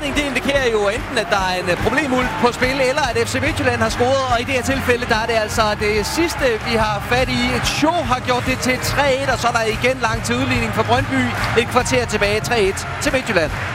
terning, det indikerer jo enten, at der er en problemuld på spil, eller at FC Midtjylland har scoret. Og i det her tilfælde, der er det altså det sidste, vi har fat i. Et show har gjort det til 3-1, og så er der igen langt til udligning for Brøndby. Et kvarter tilbage, 3-1 til Midtjylland.